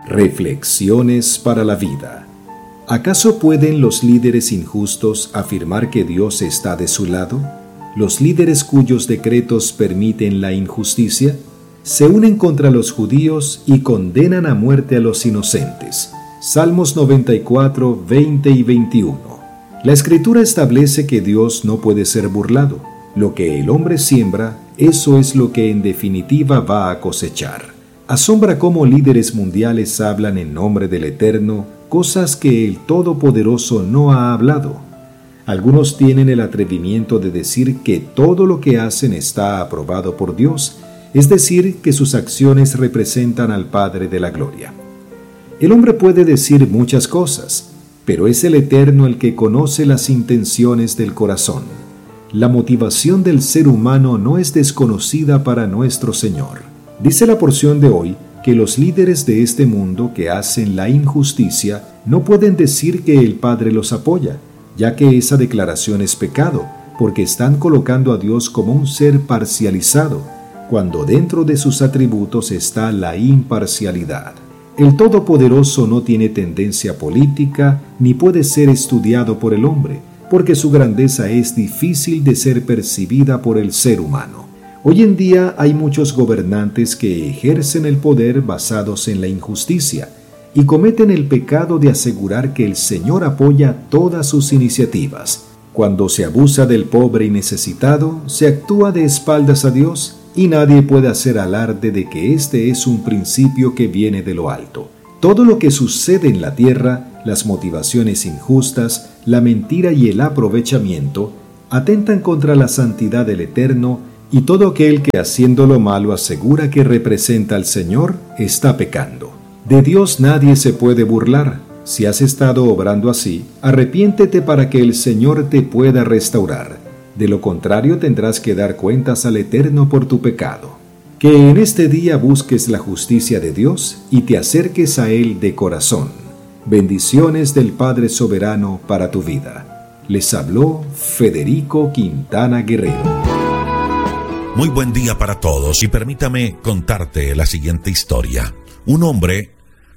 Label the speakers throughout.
Speaker 1: Reflexiones para la vida. ¿Acaso pueden los líderes injustos afirmar que Dios está de su lado? ¿Los líderes cuyos decretos permiten la injusticia se unen contra los judíos y condenan a muerte a los inocentes? Salmos 94, 20 y 21. La Escritura establece que Dios no puede ser burlado. Lo que el hombre siembra, eso es lo que en definitiva va a cosechar. Asombra cómo líderes mundiales hablan en nombre del Eterno, cosas que el Todopoderoso no ha hablado. Algunos tienen el atrevimiento de decir que todo lo que hacen está aprobado por Dios, es decir, que sus acciones representan al Padre de la Gloria. El hombre puede decir muchas cosas, pero es el Eterno el que conoce las intenciones del corazón. La motivación del ser humano no es desconocida para nuestro Señor. Dice la porción de hoy que los líderes de este mundo que hacen la injusticia no pueden decir que el Padre los apoya, ya que esa declaración es pecado, porque están colocando a Dios como un ser parcializado, cuando dentro de sus atributos está la imparcialidad. El Todopoderoso no tiene tendencia política ni puede ser estudiado por el hombre, porque su grandeza es difícil de ser percibida por el ser humano. Hoy en día hay muchos gobernantes que ejercen el poder basados en la injusticia y cometen el pecado de asegurar que el Señor apoya todas sus iniciativas. Cuando se abusa del pobre y necesitado, se actúa de espaldas a Dios y nadie puede hacer alarde de que este es un principio que viene de lo alto. Todo lo que sucede en la tierra, las motivaciones injustas, la mentira y el aprovechamiento, atentan contra la santidad del Eterno, y todo aquel que haciendo lo malo asegura que representa al Señor, está pecando. De Dios nadie se puede burlar. Si has estado obrando así, arrepiéntete para que el Señor te pueda restaurar. De lo contrario tendrás que dar cuentas al Eterno por tu pecado. Que en este día busques la justicia de Dios y te acerques a Él de corazón. Bendiciones del Padre Soberano para tu vida. Les habló Federico Quintana Guerrero.
Speaker 2: Muy buen día para todos y permítame contarte la siguiente historia. Un hombre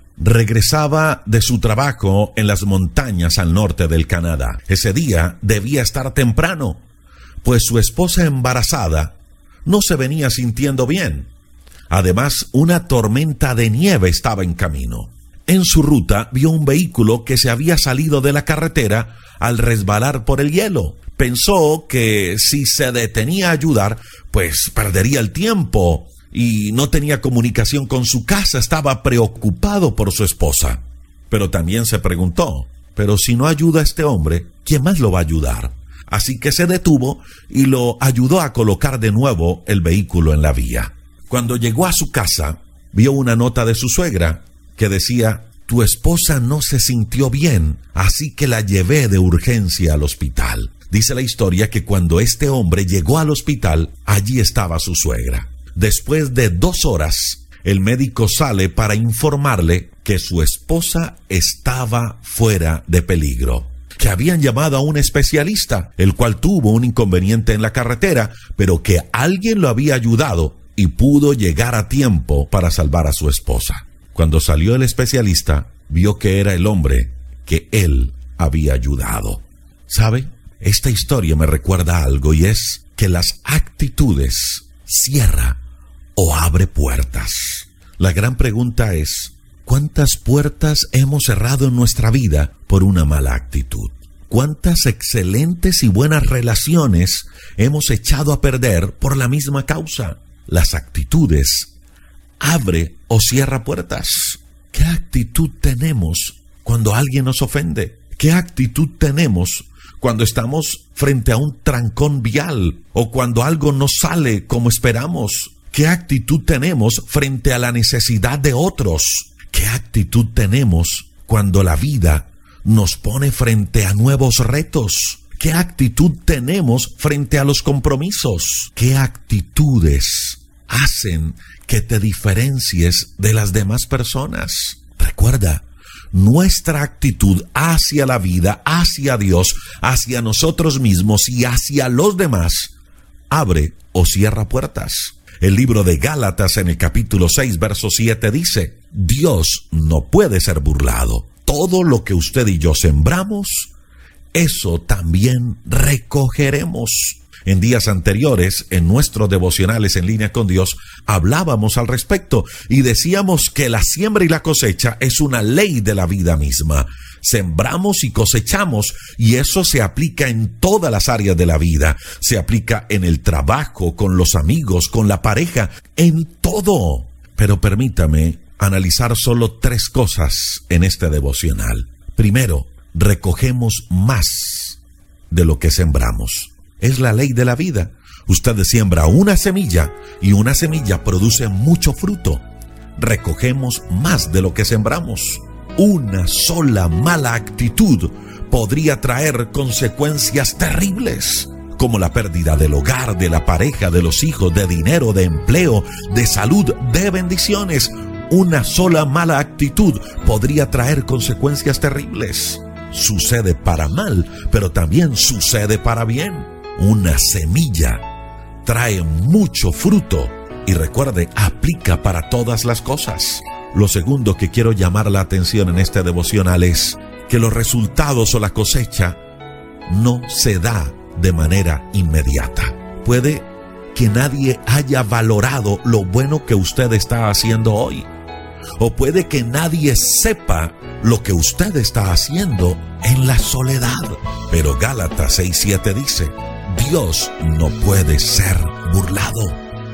Speaker 2: regresaba de su trabajo en las montañas al norte del Canadá. Ese día debía estar temprano, pues su esposa embarazada no se venía sintiendo bien. Además, una tormenta de nieve estaba en camino. En su ruta vio un vehículo que se había salido de la carretera al resbalar por el hielo. Pensó que si se detenía a ayudar, pues perdería el tiempo y no tenía comunicación con su casa. Estaba preocupado por su esposa. Pero también se preguntó, pero si no ayuda a este hombre, ¿quién más lo va a ayudar? Así que se detuvo y lo ayudó a colocar de nuevo el vehículo en la vía. Cuando llegó a su casa, vio una nota de su suegra que decía: tu esposa no se sintió bien, así que la llevé de urgencia al hospital. Dice la historia que cuando este hombre llegó al hospital, allí estaba su suegra. Después de 2 horas, el médico sale para informarle que su esposa estaba fuera de peligro, que habían llamado a un especialista, el cual tuvo un inconveniente en la carretera, pero que alguien lo había ayudado y pudo llegar a tiempo para salvar a su esposa. Cuando salió el especialista, vio que era el hombre que él había ayudado. ¿Sabe? Esta historia me recuerda algo, y es que las actitudes cierra o abre puertas. La gran pregunta es: ¿cuántas puertas hemos cerrado en nuestra vida por una mala actitud? ¿Cuántas excelentes y buenas relaciones hemos echado a perder por la misma causa? Las actitudes abre o cierra puertas. ¿Qué actitud tenemos cuando alguien nos ofende? ¿Qué actitud tenemos cuando estamos frente a un trancón vial o cuando algo no sale como esperamos? ¿Qué actitud tenemos frente a la necesidad de otros? ¿Qué actitud tenemos cuando la vida nos pone frente a nuevos retos? ¿Qué actitud tenemos frente a los compromisos? ¿Qué actitudes hacen que te diferencies de las demás personas? Recuerda, nuestra actitud hacia la vida, hacia Dios, hacia nosotros mismos y hacia los demás abre o cierra puertas. El libro de Gálatas en el capítulo 6, verso 7 dice: Dios no puede ser burlado. Todo lo que usted y yo sembramos, eso también recogeremos. En días anteriores, en nuestros devocionales en línea con Dios, hablábamos al respecto y decíamos que la siembra y la cosecha es una ley de la vida misma. Sembramos y cosechamos, y eso se aplica en todas las áreas de la vida. Se aplica en el trabajo, con los amigos, con la pareja, en todo. Pero permítame analizar solo 3 cosas en este devocional. Primero, recogemos más de lo que sembramos. Es la ley de la vida. Usted siembra una semilla y una semilla produce mucho fruto. Recogemos más de lo que sembramos. Una sola mala actitud podría traer consecuencias terribles, como la pérdida del hogar, de la pareja, de los hijos, de dinero, de empleo, de salud, de bendiciones. Una sola mala actitud podría traer consecuencias terribles. Sucede para mal, pero también sucede para bien. Una semilla trae mucho fruto y recuerde, aplica para todas las cosas. Lo segundo que quiero llamar la atención en este devocional es que los resultados o la cosecha no se da de manera inmediata. Puede que nadie haya valorado lo bueno que usted está haciendo hoy, o puede que nadie sepa lo que usted está haciendo en la soledad. Pero Gálatas 6:7 dice: Dios no puede ser burlado.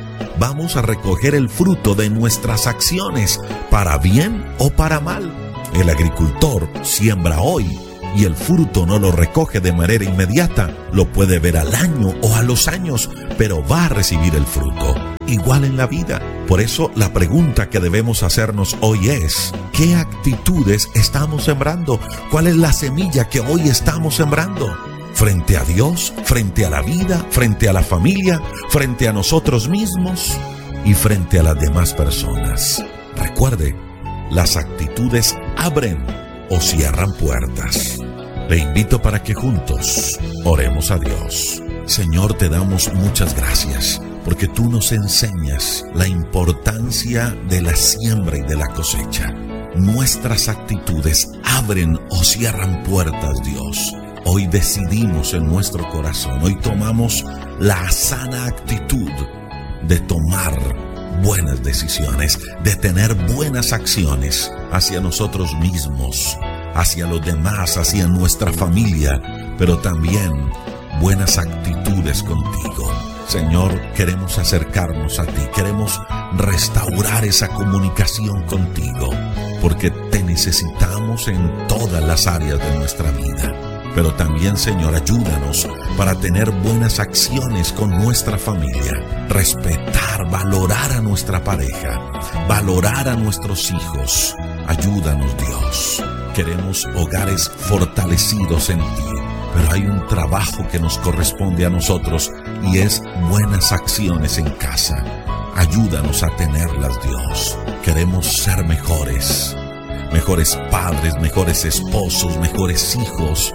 Speaker 2: Vamos a recoger el fruto de nuestras acciones, para bien o para mal. El agricultor siembra hoy y el fruto no lo recoge de manera inmediata. Lo puede ver al año o a los años, pero va a recibir el fruto. Igual en la vida. Por eso la pregunta que debemos hacernos hoy es: ¿qué actitudes estamos sembrando? ¿Cuál es la semilla que hoy estamos sembrando? Frente a Dios, frente a la vida, frente a la familia, frente a nosotros mismos y frente a las demás personas. Recuerde, las actitudes abren o cierran puertas. Le invito para que juntos oremos a Dios. Señor, te damos muchas gracias porque tú nos enseñas la importancia de la siembra y de la cosecha. Nuestras actitudes abren o cierran puertas, Dios. Hoy decidimos en nuestro corazón, hoy tomamos la sana actitud de tomar buenas decisiones, de tener buenas acciones hacia nosotros mismos, hacia los demás, hacia nuestra familia, pero también buenas actitudes contigo. Señor, queremos acercarnos a ti, queremos restaurar esa comunicación contigo, porque te necesitamos en todas las áreas de nuestra vida. Pero también, Señor, ayúdanos para tener buenas acciones con nuestra familia, respetar, valorar a nuestra pareja, valorar a nuestros hijos. Ayúdanos, Dios. Queremos hogares fortalecidos en ti, pero hay un trabajo que nos corresponde a nosotros y es buenas acciones en casa. Ayúdanos a tenerlas, Dios. Queremos ser mejores padres, mejores esposos, mejores hijos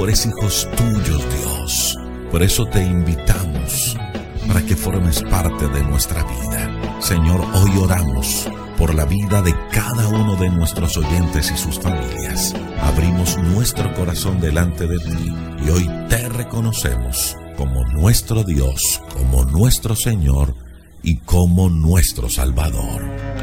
Speaker 2: tuyos, Dios. Por eso te invitamos para que formes parte de nuestra vida. Señor, hoy oramos por la vida de cada uno de nuestros oyentes y sus familias. Abrimos nuestro corazón delante de ti y hoy te reconocemos como nuestro Dios, como nuestro Señor y como nuestro Salvador.